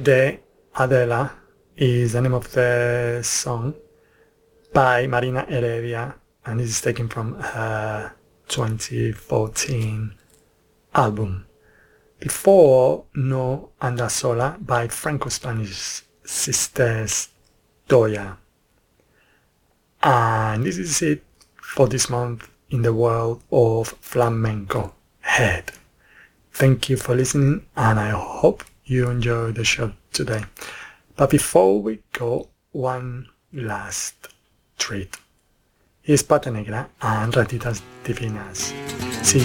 de Adela is the name of the song by Marina Heredia, and this is taken from her 2014 album. Before, No Anda Sola by Franco-Spanish sisters Toya. And this is it for this month in the world of flamenco head. Thank you for listening, and I hope you enjoyed the show today. But before we go, one last treat. Here's Pata Negra and Ratitas Divinas. See